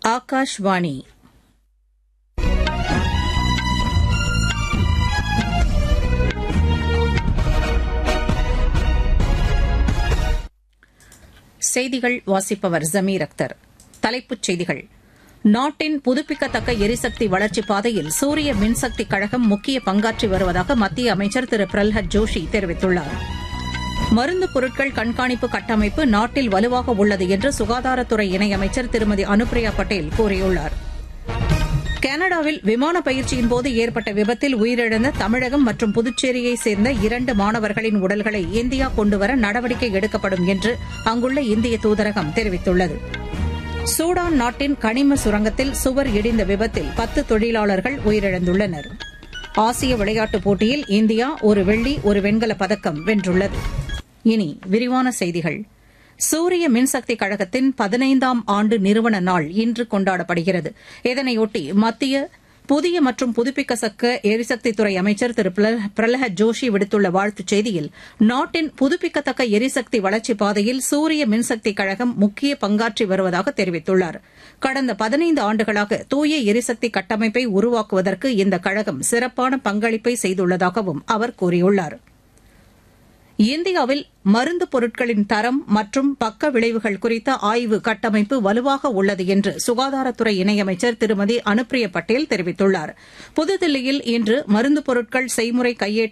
ஆகாஷ்வாணி செய்திகள் வாசிப்பவர் ஜமீர் அக்தர். தலைப்புச் செய்திகள். நாட்டின் புதுப்பிக்கத்தக்க எரிசக்தி வளர்ச்சிப் பாதையில் சூரிய மின்சக்தி கழகம் முக்கிய பங்காற்றி வருவதாக மத்திய அமைச்சர் திரு பிரல்ஹத் ஜோஷி தெரிவித்துள்ளார். மருந்துப் பொருட்கள் கண்காணிப்பு கட்டமைப்பு நாட்டில் வலுவாக உள்ளது என்று சுகாதாரத்துறை இணையமைச்சர் திருமதி அனுப்பிரியா பட்டேல் கூறியுள்ளார். கனடாவில் விமான பயிற்சியின்போது ஏற்பட்ட விபத்தில் உயிரிழந்த தமிழகம் மற்றும் புதுச்சேரியைச் சேர்ந்த 2 மாணவர்களின் உடல்களை இந்தியா கொண்டுவர நடவடிக்கை எடுக்கப்படும் என்று அங்குள்ள இந்திய தூதரகம் தெரிவித்துள்ளது. சூடான் நாட்டின் கனிம சுரங்கத்தில் சுவர் இடிந்த விபத்தில் 10 தொழிலாளர்கள் உயிரிழந்துள்ளனர். ஆசிய விளையாட்டுப் போட்டியில் இந்தியா ஒரு வெள்ளி, ஒரு வெண்கலப் பதக்கம் வென்றுள்ளது. இனி விரிவான செய்திகள். சூரிய மின்சக்தி கழகத்தின் 15ஆம் ஆண்டு நிறுவன நாள் இன்று கொண்டாடப்படுகிறது. இதனையொட்டி மத்திய புதிய மற்றும் புதுப்பிக்கத்தக்க எரிசக்தித்துறை அமைச்சர் திரு பிரல்ஹத் ஜோஷி விடுத்துள்ள வாழ்த்துச் செய்தியில், நாட்டின் புதுப்பிக்கத்தக்க எரிசக்தி வளர்ச்சிப் பாதையில் சூரிய மின்சக்தி கழகம் முக்கிய பங்காற்றி வருவதாக தெரிவித்துள்ளார். கடந்த 15 ஆண்டுகளாக தூய எரிசக்தி கட்டமைப்பை உருவாக்குவதற்கு இந்த கழகம் சிறப்பான பங்களிப்பை செய்துள்ளதாகவும் அவர் கூறியுள்ளார். இந்தியாவில் மருந்துப் பொருட்களின் தரம் மற்றும் பக்க விளைவுகள் குறித்த ஆய்வு கட்டமைப்பு வலுவாக உள்ளது என்று சுகாதாரத்துறை இணையமைச்சர் திருமதி அனுப்பிரியா பட்டேல் தெரிவித்துள்ளார். புதுதில்லியில் இன்று மருந்துப் பொருட்கள் செய்முறை கையேட்டு